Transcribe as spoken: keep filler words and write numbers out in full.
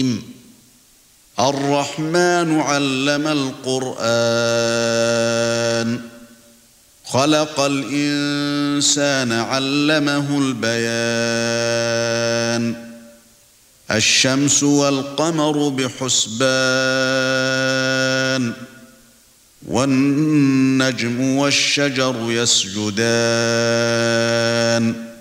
الرحيم الرحمن علم القرآن خلق الإنسان علمه البيان الشمس والقمر بحسبان والنجم والشجر يسجدان